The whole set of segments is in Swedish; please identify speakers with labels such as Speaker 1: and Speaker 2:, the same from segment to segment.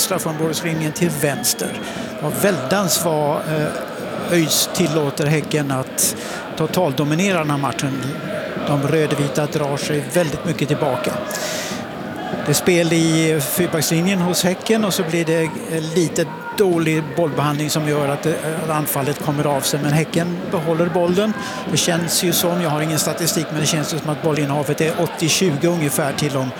Speaker 1: straffområdeslinjen till vänster. Och väldans vad ÖIS tillåter Häcken att totaldominera den här matchen. De rödvita drar sig väldigt mycket tillbaka. Det är spel i fyrbackslinjen hos Häcken och så blir det lite dålig bollbehandling som gör att anfallet kommer av sig. Men Häcken behåller bollen. Det känns ju som, jag har ingen statistik, men det känns som att bollinnehavet är 80-20 ungefär till de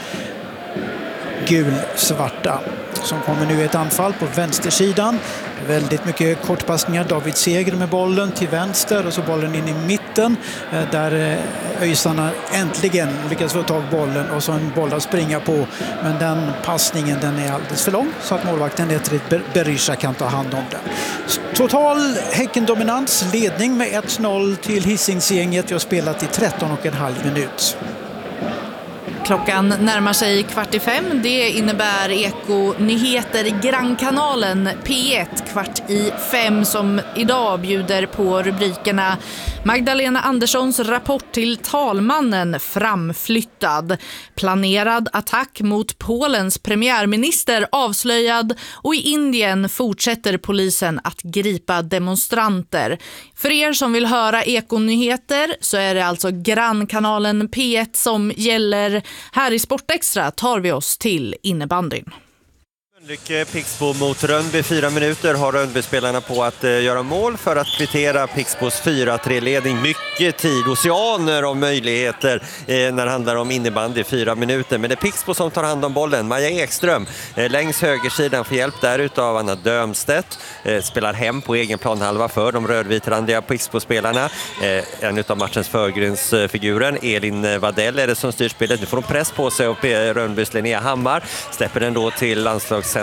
Speaker 1: gul-svarta. Som kommer nu ett anfall på vänstersidan. Väldigt mycket kortpassningar. David Seger med bollen till vänster och så bollen in i mitten där ÖISarna äntligen lyckas få tag bollen och så en boll att springa på. Men den passningen, den är alldeles för lång så att målvakten Etrit Berisha kan ta hand om den. Total Häcken-dominans, ledning med 1-0 till Hisingsgänget. Vi har spelat i 13,5 minut.
Speaker 2: Klockan närmar sig 4:45. Det innebär Eko-nyheter i Grannkanalen P1 4:45 som idag bjuder på rubrikerna Magdalena Anderssons rapport till talmannen framflyttad, planerad attack mot Polens premiärminister avslöjad och i Indien fortsätter polisen att gripa demonstranter. För er som vill höra Eko-nyheter så är det alltså Grannkanalen P1 som gäller. Här i Sportextra tar vi oss till innebandyn.
Speaker 3: Lycke Pixbo mot Rönnby. 4 minuter har Rönnby-spelarna på att göra mål för att kvittera Pixbos 4-3-ledning. Mycket tid, oceaner av möjligheter när det handlar om innebandy. 4 minuter, men det är Pixbo som tar hand om bollen. Maja Ekström längs högersidan får hjälp där utav Anna Dömstedt. Spelar hem på egen planhalva för de rödvitrandiga Pixbo-spelarna. En utav matchens förgrundsfiguren, Elin Vadell, är det som styr spelet. Nu får de press på sig och Rönnbys Linnea Hammar släpper den då till landslagscentern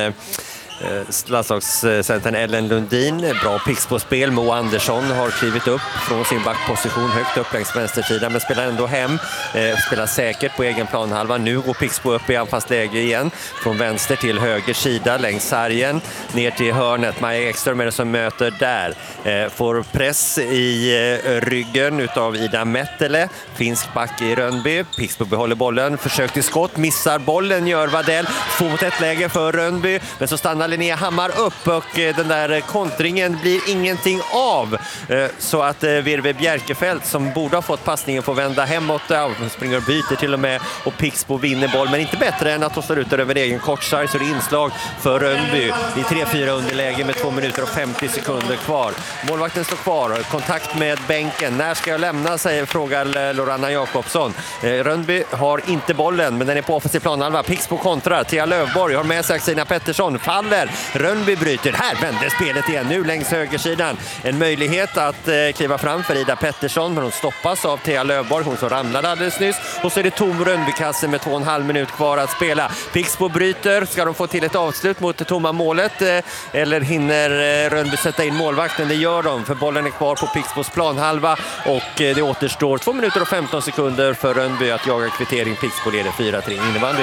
Speaker 3: Ellen Lundin. Bra Pixbo-spel. Mo Andersson har klivit upp från sin backposition högt upp längs vänstersidan men spelar ändå hem. Spelar säkert på egen planhalva. Nu går Pixbo upp i anfallsläge igen. Från vänster till höger sida längs sargen. Ner till hörnet. Maja Ekström är det som möter där. Får press i ryggen utav Ida Mettele. Finsk back i Rönnby. Pixbo behåller bollen. Försök till skott. Missar bollen. Gör Vadell. 2-1 läge för Rönnby. Men så stannar Linnea Hammar upp och den där kontringen blir ingenting av. Så att Virve Bjerkefelt som borde ha fått passningen får vända hemåt. Springer och byter till och med och Pixbo vinner boll. Men inte bättre än att de slår ut över egen kortsarg. Så det är inslag för Rönnby. Det är 3-4 underläge med 2 minuter och 50 sekunder kvar. Målvakten står kvar. Kontakt med bänken. När ska jag lämna, frågar Loranna Jakobsson. Rönnby har inte bollen men den är på offensiv planhalva. Pixbo kontrar. Thea Lövborg har med sig Axina Pettersson. Faller. Rönnby bryter. Här vänder spelet igen nu längs högersidan. En möjlighet att kliva fram för Ida Pettersson men hon stoppas av Thea Lövborg. Hon som ramlade alldeles nyss. Och så är det tom Rönnbykasse med 2,5 minut kvar att spela. Pixbo bryter. Ska de få till ett avslut mot det tomma målet? Eller hinner Rönnby sätta in målvakten? Det gör de för bollen är kvar på Pixbos planhalva. Och det återstår 2 minuter och 15 sekunder för Rönnby att jaga kvittering. Pixbo leder 4-3 innebandy.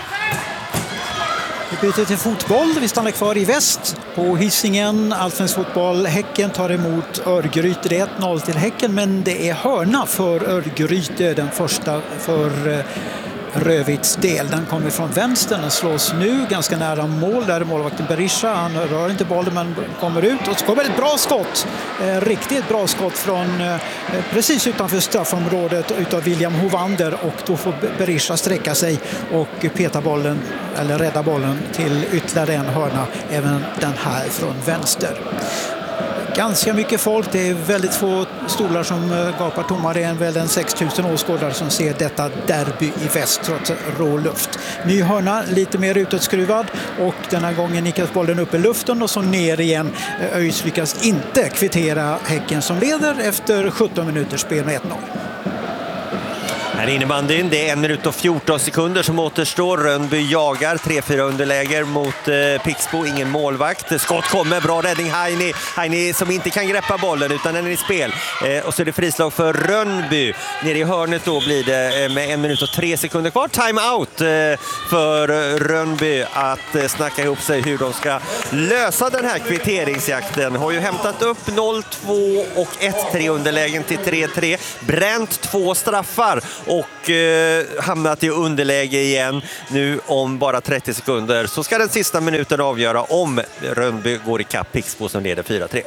Speaker 1: Vi byter till fotboll. Vi stannar kvar i väst på Hisingen. Allsvensk fotboll. Häcken tar emot Örgryte. Det är 1-0 till Häcken men det är hörna för Örgryte. Den första för Rövits del. Den kommer från vänstern och slås nu ganska nära mål. Där är målvakten Berisha. Han rör inte bollen men kommer ut. Och så kommer ett bra skott. Riktigt bra skott från precis utanför straffområdet utav William Hovander. Och då får Berisha sträcka sig och peta bollen eller rädda bollen till ytterligare en hörna. Även den här från vänster. Ganska mycket folk, det är väldigt få stolar som gapar tomma. Det är väl en 6 000 åskådare som ser detta derby i väst trots rå luft. Ny hörna, lite mer utåtskruvad och den här gången nickas bollen upp i luften och så ner igen. ÖIS lyckas inte kvittera Häcken som leder efter 17 minuters spel med 1-0.
Speaker 3: Här är innebandyn. Det är 1 minut och 14 sekunder som återstår. Rönnby jagar 3-4 underläger mot Pixbo. Ingen målvakt. Skott kommer. Bra räddning. Heini som inte kan greppa bollen utan den är i spel. Och så är det frislag för Rönnby. Nere i hörnet då blir det med 1 minut och 3 sekunder kvar. Time out för Rönnby att snacka ihop sig hur de ska lösa den här kvitteringsjakten. Har ju hämtat upp 0-2 och 1-3 underlägen till 3-3. Bränt 2 straffar. och hamnat i underläge igen. Nu om bara 30 sekunder så ska den sista minuten avgöra om Rönnby går i kapp Pixbo som leder 4-3.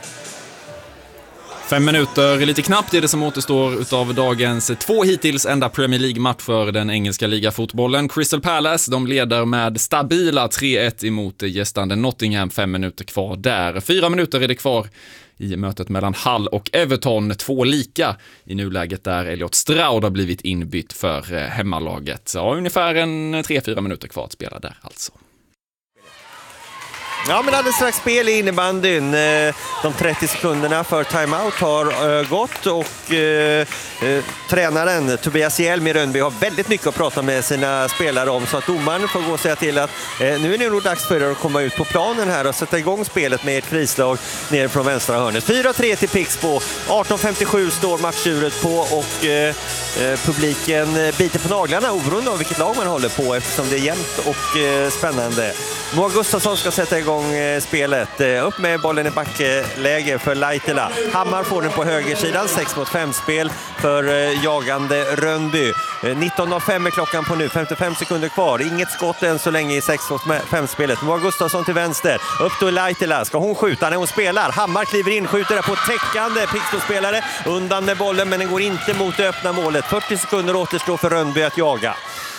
Speaker 4: 5 minuter, lite knappt är det som återstår utav dagens 2 hittills enda Premier League-match för den engelska ligafotbollen. Crystal Palace, de leder med stabila 3-1 emot gästande Nottingham, 5 minuter kvar där. 4 minuter är det kvar i mötet mellan Hull och Everton, 2 lika i nuläget där Elliot Stroud har blivit inbytt för hemmalaget. Ja, ungefär 3-4 minuter kvar att spela där alltså.
Speaker 3: Ja, men alldeles strax spel i innebandyn. De 30 sekunderna för timeout har gått och tränaren Tobias Hjelm i Rönnby har väldigt mycket att prata med sina spelare om, så att domaren får gå och säga till att nu är det nog dags för er att komma ut på planen här och sätta igång spelet med ett frislag ner från vänstra hörnet. 4-3 till Pixbo. 18:57 står matchuret på och publiken biter på naglarna oberoende av vilket lag man håller på eftersom det är jämnt och spännande. Moa Gustafsson ska sätta igång spelet. Upp med bollen i backläge för Laitila. Hammar får den på högersidan. 6-mot-5-spel för jagande Rönnby. 19:05 är klockan på nu. 55 sekunder kvar. Inget skott än så länge i 6-mot-5-spelet. Moa Gustafsson till vänster. Upp då Laitila. Ska hon skjuta när hon spelar? Hammar kliver in, skjuter där på täckande Pixbo-spelare. Undan med bollen, men den går inte mot det öppna målet. 40 sekunder återstår för Rönnby att jaga.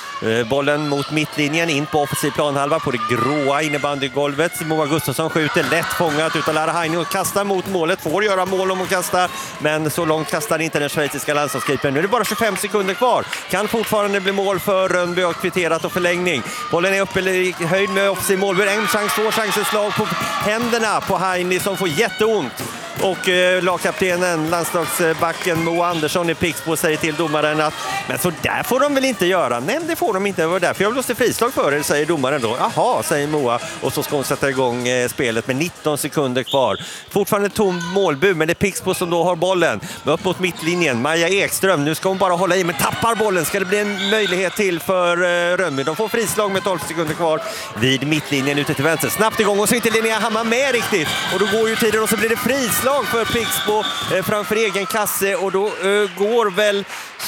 Speaker 3: Bollen mot mittlinjen in på offensiv planhalva på det gråa innebandygolvet. Moa Gustafsson skjuter lätt fångat utav Lara Heine och kastar mot målet. Får göra mål om hon kastar, men så långt kastar inte den schweiziska landslagskeepern. Nu är det bara 25 sekunder kvar. Kan fortfarande bli mål för Rönnby och kvitterat och förlängning. Bollen är uppe i höjd med offensiv målbud. En chans, 2 chanser, slag på händerna på Heine som får jätteont. Och lagkaptenen, landslagsbacken Moa Andersson i Pixbo säger till domaren att men så där får de väl inte göra. Nej, det får de inte. Det var därför jag blåste frislag för er, säger domaren då. Jaha, säger Moa. Och så ska hon sätta igång spelet med 19 sekunder kvar. Fortfarande tom målbud, men det är Pixbo som då har bollen. Upp mot mittlinjen, Maja Ekström. Nu ska hon bara hålla i, men tappar bollen. Ska det bli en möjlighet till för Rönnby? De får frislag med 12 sekunder kvar vid mittlinjen ute till vänster. Snabbt igång och så inte Linnea Hammar med riktigt. Och då går ju tiden och så blir det frislag för Pixbo framför egen kasse och då går väl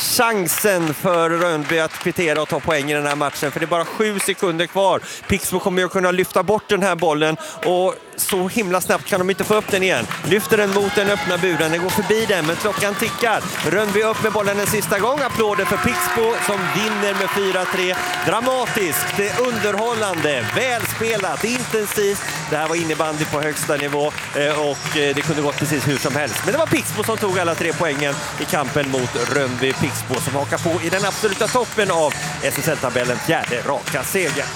Speaker 3: chansen för Rönnby att kvittera och ta poäng i den här matchen, för det är bara 7 sekunder kvar. Pixbo kommer ju att kunna lyfta bort den här bollen och så himla snabbt kan de inte få upp den igen. Lyfter den mot den öppna buren, den går förbi den, men klockan tickar. Rönnby upp med bollen en sista gång. Applåder för Pixbo som vinner med 4-3. Dramatiskt, underhållande, välspelat, intensivt. Det här var innebandy på högsta nivå och det kunde gått precis hur som helst. Men det var Pixbo som tog alla 3 poängen i kampen mot Rönnby. Pixbo som hakar på i den absoluta toppen av SSL-tabellen, 4:e raka seger.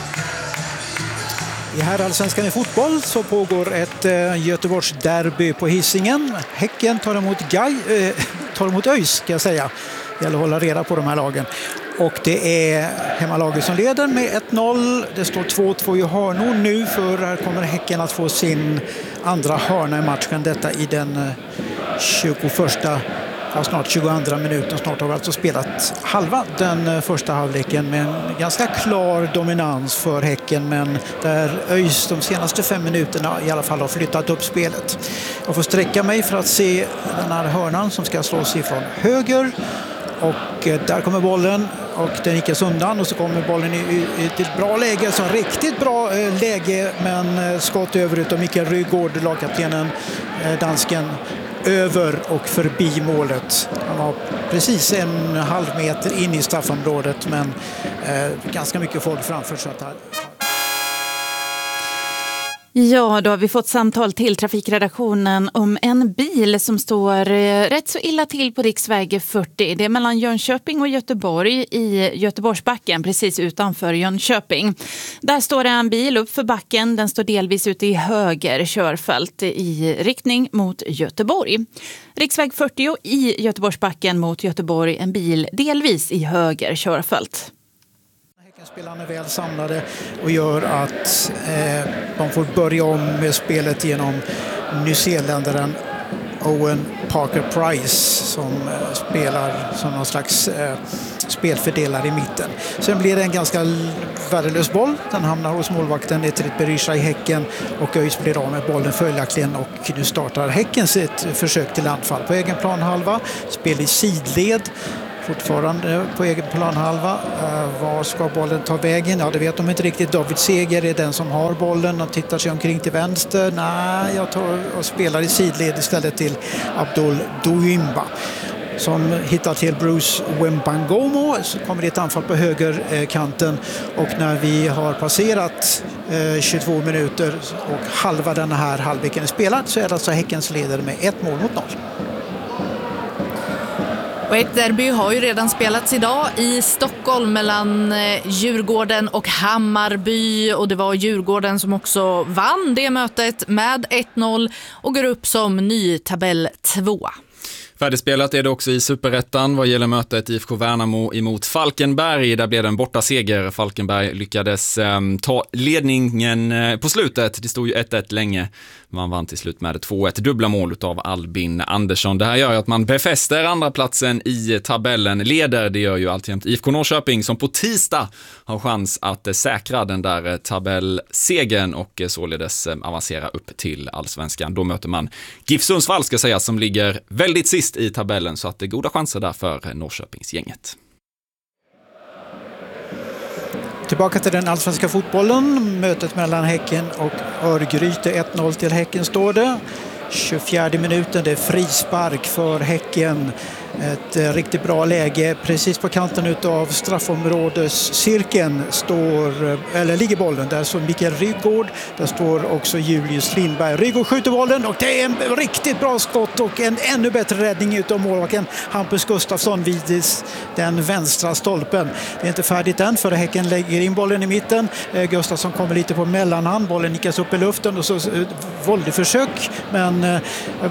Speaker 1: I herrallsvenskan i fotboll så pågår ett Göteborgs derby på Hisingen. Häcken tar emot ÖIS, ska jag säga. Det gäller att hålla reda på de här lagen. Och det är hemmalaget som leder med 1-0. Det står 2-2 i hörnor nu, för här kommer Häcken att få sin andra hörna i matchen. Detta i den 21:a, snart 22:a minuten. Snart har vi alltså spelat halva den första halvleken med en ganska klar dominans för Häcken, men där ÖIS de senaste 5 minuterna i alla fall har flyttat upp spelet. Jag får sträcka mig för att se den här hörnan som ska slås ifrån höger. Och där kommer bollen och den ickas undan och så kommer bollen i ett bra läge, så riktigt bra läge, men skott över utav Mikael Rygaard, lagkaptenen, dansken, över och förbi målet. Han har precis 1,5 meter in i straffområdet, men ganska mycket folk framför så att
Speaker 5: Ja, då har vi fått samtal till trafikredaktionen om en bil som står rätt så illa till på riksväg 40. Det är mellan Jönköping och Göteborg i Göteborgsbacken, precis utanför Jönköping. Där står det en bil upp för backen. Den står delvis ute i höger körfält i riktning mot Göteborg. Riksväg 40 i Göteborgsbacken mot Göteborg, en bil delvis i höger körfält.
Speaker 1: Spelarna är väl samlade och gör att de får börja om med spelet genom nyzeeländaren Owen Parker-Price som spelar som någon slags spelfördelare i mitten. Sen blir det en ganska värdelös boll. Den hamnar hos målvakten Etrit Berisha i Häcken och ÖIS blir av med bollen följaktligen, och nu startar Häcken sitt försök till anfall på egen planhalva. Spel i sidled fortfarande på egen planhalva. Var ska bollen ta vägen? Ja, det vet de inte riktigt. David Seger är den som har bollen och tittar sig omkring till vänster. Nej, jag tar och spelar i sidled istället till Abdul Douimba som hittar till Bruce Wembangomo. Så kommer det ett anfall på högerkanten och när vi har passerat 22 minuter och halva den här halvleken är spelad så är det alltså Häckens ledare med 1-0 mot 0.
Speaker 2: Och ett derby har ju redan spelats idag i Stockholm mellan Djurgården och Hammarby. Och det var Djurgården som också vann det mötet med 1-0 och går upp som ny tabell 2.
Speaker 4: Färdigspelat är det också i Superettan vad gäller mötet IFK Värnamo emot Falkenberg. Där blev det en bortaseger. Falkenberg lyckades ta ledningen på slutet. Det stod ju 1-1 länge. Man vann till slut med 2-1. Dubbla mål av Albin Andersson. Det här gör ju att man befäster andra platsen i tabellen. Leder, det gör ju alltjämt IFK Norrköping som på tisdag har chans att säkra den där tabellsegen och således avancera upp till Allsvenskan. Då möter man GIF Sundsvall ska säga som ligger väldigt sist i tabellen så att det är goda chanser där för Norrköpingsgänget.
Speaker 1: Tillbaka till den allsvenska fotbollen. Mötet mellan Häcken och Örgryte. 1-0 till Häcken står det. 24 minuten, det är frispark för Häcken. Ett riktigt bra läge precis på kanten utav straffområdescirkeln ligger bollen. Där står Mikael Rygaard, där står också Julius Lindberg. Rygaard skjuter bollen och det är en riktigt bra skott och en ännu bättre räddning utav målvakten Hampus Gustafsson vid den vänstra stolpen. Det är inte färdigt än för Häcken lägger in bollen i mitten. Gustafsson kommer lite på mellanhand, bollen nickas upp i luften och så våldförsök men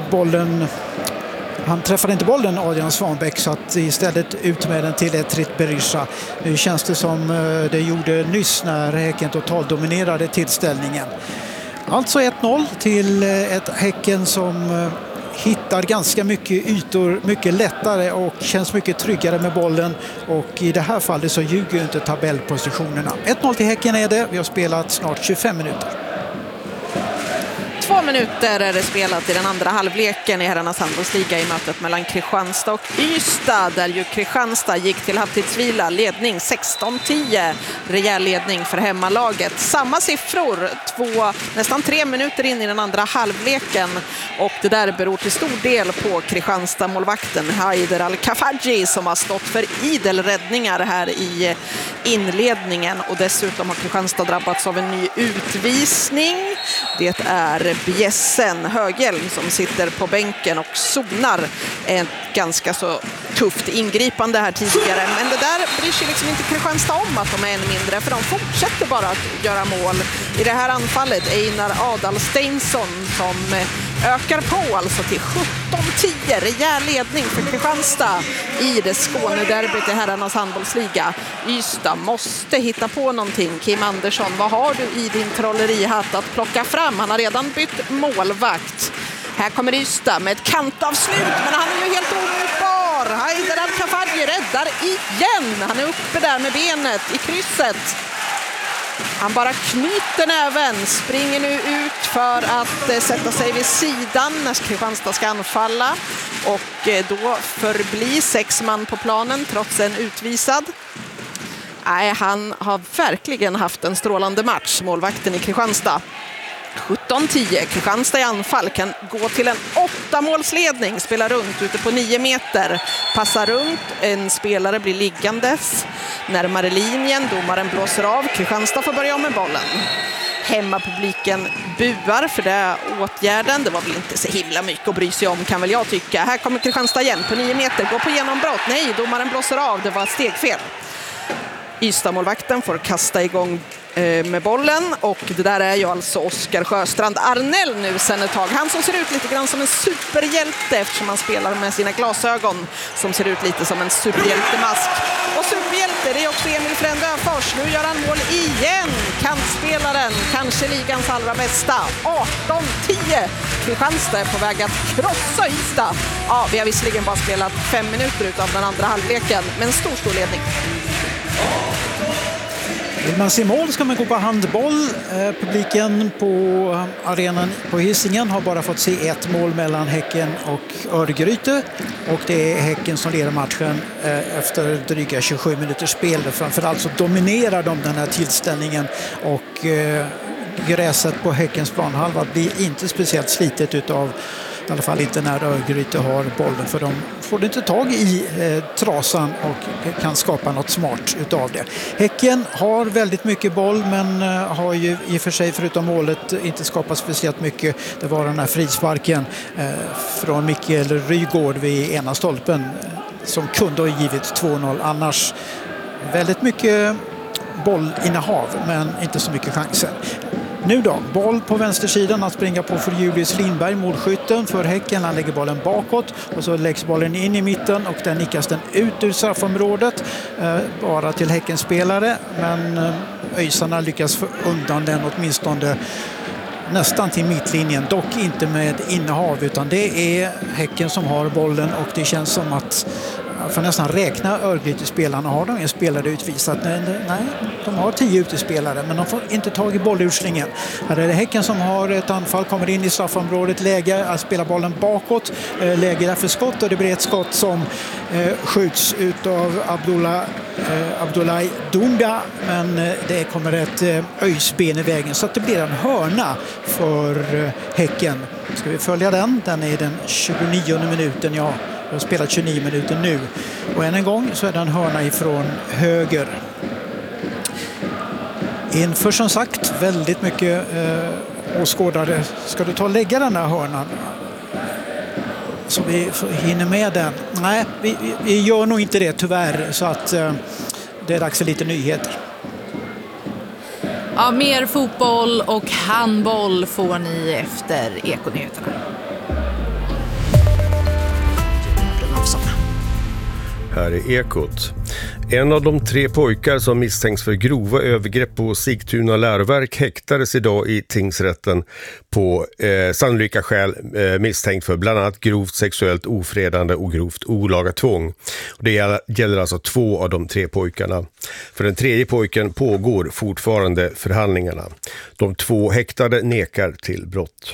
Speaker 1: han träffade inte bollen, Adrian Svanbäck, så att istället ut med den till Etrit Berisha. Nu känns det som det gjorde nyss när Häcken totalt dominerade tillställningen. Alltså 1-0 till ett Häcken som hittar ganska mycket ytor, mycket lättare och känns mycket tryggare med bollen. Och i det här fallet så ljuger inte tabellpositionerna. 1-0 till Häcken är det. Vi har spelat snart 25 minuter.
Speaker 6: 2 minuter är det spelat i den andra halvleken i herrarnas handbollsliga i mötet mellan Kristianstad och Ystad, där ju Kristianstad gick till halvtidsvila, ledning 16-10, rejäl ledning för hemmalaget. Samma siffror, nästan 3 minuter in i den andra halvleken, och det där beror till stor del på Kristianstad-målvakten Haider Al-Kafaji som har stått för idel räddningar här i inledningen, och dessutom har Kristianstad drabbats av en ny utvisning. Det är Bjessen Höghjelm som sitter på bänken och zonar ett ganska så tufft ingripande här tidigare. Men det där bryr sig liksom inte Kristianstad om att de är en mindre, för de fortsätter bara att göra mål. I det här anfallet Einar Adalsteinsson som ökar på alltså till 17-10. Rejäl ledning för Kristianstad i det Skånederbyt i herrarnas handbollsliga. Ystad måste hitta på någonting. Kim Andersson, vad har du i din trollerihatt att plocka fram? Han har redan bytt målvakt. Här kommer Ystad med ett kantavslut, men han är ju helt omutbar. Haider Al-Kafaji räddar igen. Han är uppe där med benet i krysset. Han bara knyter näven, springer nu ut för att sätta sig vid sidan när Kristianstad ska anfalla. Och då förblir 6 man på planen trots en utvisad. Nej, han har verkligen haft en strålande match, målvakten i Kristianstad. 17-10, Kristianstad i anfall kan gå till en 8-målsledning, spela runt ute på 9 meter, passa runt, en spelare blir liggandes närmare linjen, domaren blåser av, Kristianstad får börja om med bollen. Hemmapubliken buar för det åtgärden, det var väl inte så himla mycket att bry sig om kan väl jag tycka. Här kommer Kristianstad igen på 9 meter, går på genombrott, nej, domaren blåser av, det var stegfel. Ystad-målvakten får kasta igång med bollen, och det där är ju alltså Oskar Sjöstrand Arnell nu sen ett tag. Han som ser ut lite grann som en superhjälte eftersom han spelar med sina glasögon som ser ut lite som en superhjältemask. Och superhjälte, det är också Emil Frändöfors. Nu gör han mål igen. Kantspelaren, kanske ligans allra bästa. 18-10. Kristianstad är på väg att krossa Ystad. Ja, vi har visserligen bara spelat 5 minuter utav den andra halvleken, men stor ledning.
Speaker 1: Vill man se mål ska man gå på handboll. Publiken på arenan på Hisingen har bara fått se ett mål mellan Häcken och Örgryte. Och det är Häcken som leder matchen efter dryga 27 minuters spel. Framförallt så dominerar de den här tillställningen och gräset på Häckens planhalva blir inte speciellt slitet utav, i alla fall inte när Örgryte har bollen, för de får inte tag i trasan och kan skapa något smart utav det. Häcken har väldigt mycket boll, men har ju i och för sig förutom målet inte skapat speciellt mycket. Det var den här frisparken från Mikael Rygård vid ena stolpen som kunde ha givit 2-0 annars. Väldigt mycket bollinnehav, men inte så mycket chanser. Nu då, boll på vänstersidan att springa på för Julius Lindberg, målskytten för Häcken. Han lägger bollen bakåt och så läggs bollen in i mitten och den nickas den ut ur straffområdet bara till Häckens spelare. Men öjsarna lyckas få undan den åtminstone nästan till mittlinjen, dock inte med innehav, utan det är Häcken som har bollen och det känns som att för nästan räkna Örgryte-spelarna. Har de en spelare utvisat? Nej, de har 10 utespelare, men de får inte tag i bollurslingen. Här är det Häcken som har ett anfall, kommer in i straffområdet, läge att spela bollen bakåt, läge där för skott, och det blir ett skott som skjuts utav Abdullahi Dunda, men det kommer ett öjsben i vägen så att det blir en hörna för Häcken. Ska vi följa den? Den är i den 29 minuten, ja. Jag har spelat 29 minuter nu. Och än en gång så är det en hörna ifrån höger. Inför som sagt väldigt mycket åskådare. Ska du ta och lägga den här hörnan? Så vi hinner med den. Nej, vi gör nog inte det tyvärr. Så att det är dags för lite nyheter.
Speaker 2: Ja, mer fotboll och handboll får ni efter Ekonyheterna.
Speaker 7: Här är Ekot. En av de 3 pojkar som misstänks för grova övergrepp på Sigtuna läroverk häktades idag i tingsrätten på sannolika skäl misstänkt för bland annat grovt sexuellt ofredande och grovt olaga tvång. Det gäller alltså 2 av de 3 pojkarna. För den 3:e pojken pågår fortfarande förhandlingarna. De 2 häktade nekar till brott.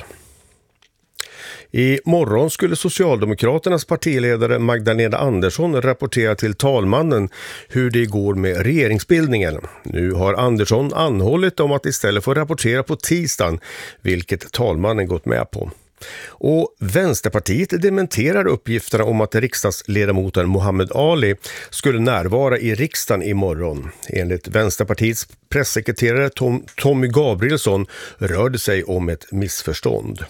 Speaker 7: I morgon skulle Socialdemokraternas partiledare Magdalena Andersson rapportera till talmannen hur det går med regeringsbildningen. Nu har Andersson anhållit om att istället få rapportera på tisdagen, vilket talmannen gått med på. Och Vänsterpartiet dementerar uppgifterna om att riksdagsledamoten Mohammed Ali skulle närvara i riksdagen imorgon. Enligt Vänsterpartiets pressekreterare Tommy Gabrielsson rör det sig om ett missförstånd.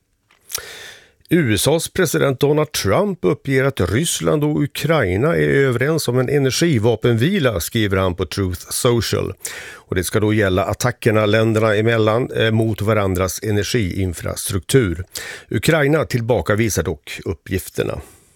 Speaker 7: USAs president Donald Trump uppger att Ryssland och Ukraina är överens om en energivapenvila, skriver han på Truth Social. Och det ska då gälla attackerna länderna emellan mot varandras energiinfrastruktur. Ukraina tillbakavisar dock uppgifterna.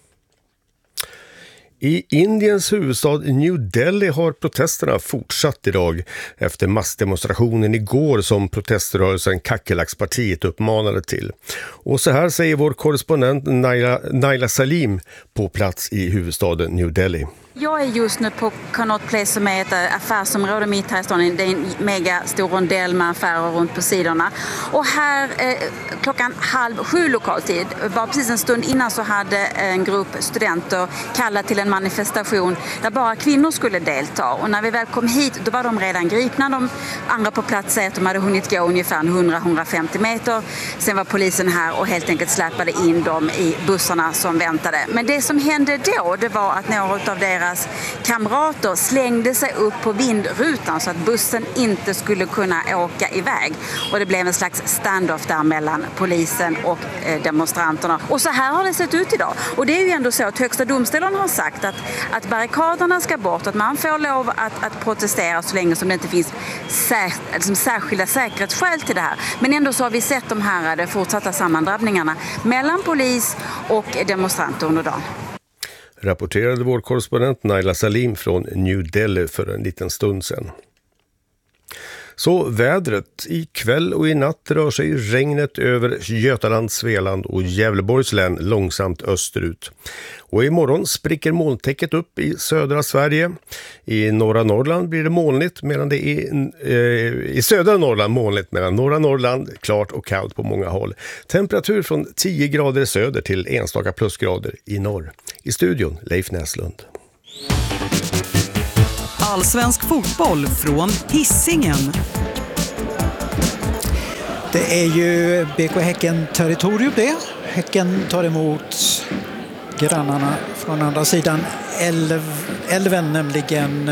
Speaker 7: I Indiens huvudstad New Delhi har protesterna fortsatt idag efter massdemonstrationen igår som proteströrelsen Kakelaks-partiet uppmanade till. Och så här säger vår korrespondent Naila Salim på plats i huvudstaden New Delhi.
Speaker 8: Jag är just nu på Connaught Place som är ett affärsområde mitt här i staden. Det är en mega stor rondell med affärer runt på sidorna. Och här klockan 6:30 lokaltid, bara precis en stund innan, så hade en grupp studenter kallat till en manifestation där bara kvinnor skulle delta. Och när vi väl kom hit, då var de redan gripna. De andra på plats säger att de hade hunnit gå ungefär 100-150 meter. Sen var polisen här och helt enkelt släpade in dem i bussarna som väntade. Men det som hände då, det var att några av deras kamrater slängde sig upp på vindrutan så att bussen inte skulle kunna åka iväg. Och det blev en slags standoff där mellan polisen och demonstranterna. Och så här har det sett ut idag. Och det är ju ändå så att Högsta domstolen har sagt att barrikaderna ska bort, att man får lov att protestera så länge som det inte finns särskilda säkerhetsskäl till det här. Men ändå så har vi sett de här fortsatta sammandrabbningarna mellan polis och demonstranter under dagen.
Speaker 7: Rapporterade vår korrespondent Naila Salim från New Delhi för en liten stund sedan. Så vädret. I kväll och i natt rör sig regnet över Götaland, Svealand och Gävleborgs län långsamt österut. Och imorgon spricker molntäcket upp i södra Sverige. I norra Norrland blir det molnigt, medan det i södra Norrland molnigt, medan norra Norrland klart och kallt på många håll. Temperatur från 10 grader söder till enstaka plusgrader i norr. I studion Leif Näslund.
Speaker 9: Allsvensk fotboll från Hisingen.
Speaker 1: Det är ju BK Häcken-territorium det. Häcken tar emot grannarna från andra sidan älven, nämligen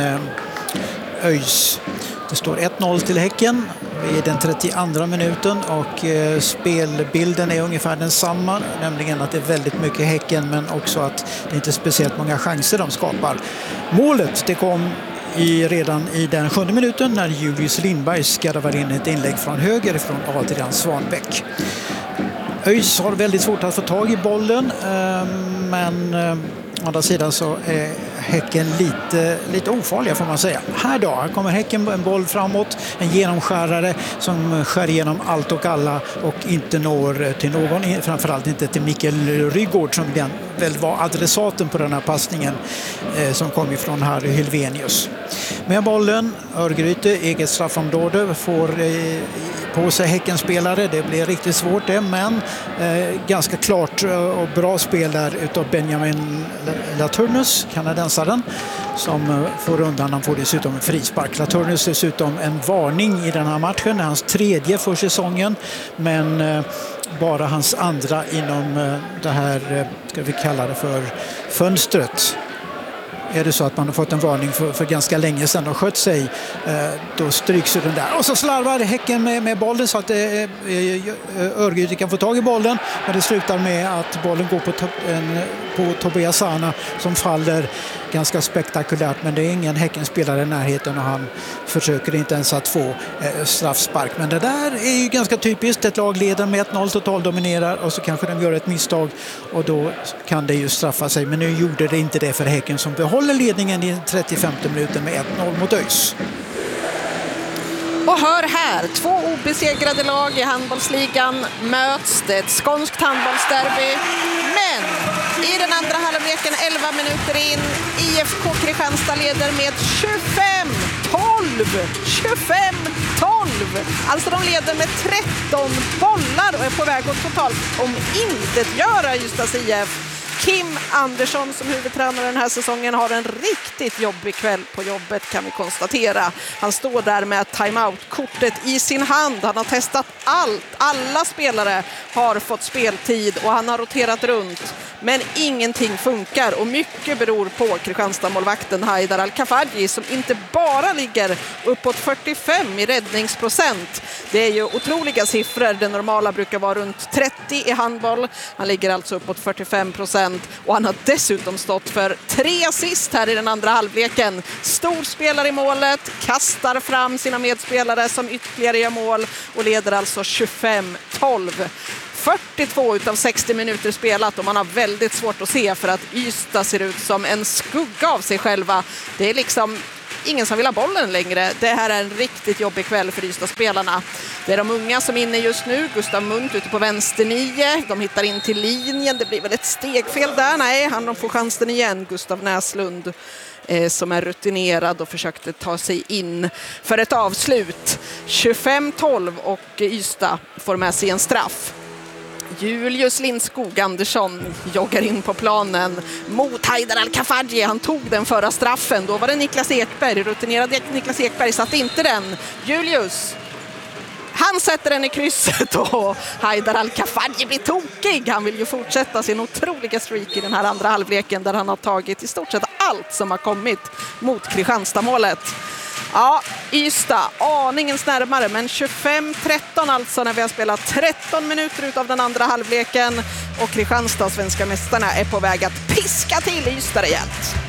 Speaker 1: ÖIS. Det står 1-0 till Häcken i den 32 minuten och spelbilden är ungefär densamma, nämligen att det är väldigt mycket Häcken men också att det inte är speciellt många chanser de skapar. Målet det kom redan i den 7:e minuten när Julius Lindberg skarvar in ett inlägg från höger från Adrian Svanbäck. ÖIS har väldigt svårt att få tag i bollen, men å andra sidan så är Häcken lite ofarliga får man säga. Här kommer Häcken en boll framåt, en genomskärare som skär igenom allt och alla och inte når till någon, framförallt inte till Mikael Rygaard som väl var adressaten på den här passningen som kom ifrån Harry Hylvenius. Med bollen, Örgryte, eget straffområde, får på sig Häckenspelare. Det blir riktigt svårt det, men ganska klart och bra spel där utav Benjamin Laturnus, kanadensaren, som får undan. Han får dessutom en frispark. Laturnus dessutom en varning i den här matchen, hans 3:e för säsongen, men bara hans andra inom det här, ska vi kalla det för fönstret. Är det så att man har fått en varning för ganska länge sedan och skött sig, då stryks den där. Och så slarvar Häcken med bollen så att Örgryte kan få tag i bollen. Men det slutar med att bollen går på Tobias Sana som faller ganska spektakulärt. Men det är ingen Häckenspelare i närheten och han försöker inte ens att få straffspark. Men det där är ju ganska typiskt. Ett lag leder med 1-0, totaldominerar och så kanske de gör ett misstag och då kan det ju straffa sig. Men nu gjorde det inte det för Häcken som behåller ledningen i 35:e minuten med 1-0 mot ÖIS.
Speaker 6: Och hör här, 2 obesegrade lag i handbollsligan möts. Det är ett skånskt handbollsderby. Men i den andra halvleken, 11 minuter in, IFK Kristianstad leder med 25-12. 25-12. Alltså de leder med 13 bollar och är på väg att totalt omintetgöra Ystad IF. Kim Andersson som huvudtränare den här säsongen har en riktigt jobbig kväll på jobbet, kan vi konstatera. Han står där med timeout-kortet i sin hand. Han har testat allt. Alla spelare har fått speltid och han har roterat runt. Men ingenting funkar och mycket beror på Kristianstad-målvakten Haidar Al-Kafaji som inte bara ligger uppåt 45 i räddningsprocent. Det är ju otroliga siffror. Det normala brukar vara runt 30 i handboll. Han ligger alltså uppåt 45% och han har dessutom stått för 3 assist här i den andra halvleken. Stor spelare i målet, kastar fram sina medspelare som ytterligare gör mål och leder alltså 25-12. 42 utav 60 minuter spelat och man har väldigt svårt att se för att Ystad ser ut som en skugga av sig själva. Det är liksom ingen som vill ha bollen längre. Det här är en riktigt jobbig kväll för Ystad-spelarna. Det är de unga som är inne just nu. Gustav Munt ute på vänster 9. De hittar in till linjen. Det blir väl ett stegfel där. Nej, han får chansen igen. Gustav Näslund som är rutinerad och försökte ta sig in för ett avslut. 25-12 och Ystad får med sig en straff. Julius Lindskog Andersson joggar in på planen mot Haidar Al-Kafaji. Han tog den förra straffen. Då var det Niklas Ekberg. Rutinerade Niklas Ekberg satt inte den. Julius, han sätter den i krysset och Haidar Al-Kafaji blir tokig. Han vill ju fortsätta sin otroliga streak i den här andra halvleken där han har tagit i stort sett allt som har kommit mot Kristianstad-målet. Ja, Ystad aningens närmare, men 25-13 alltså när vi har spelat 13 minuter ut av den andra halvleken och Kristianstad, svenska mästarna, är på väg att piska till Ystad rejält.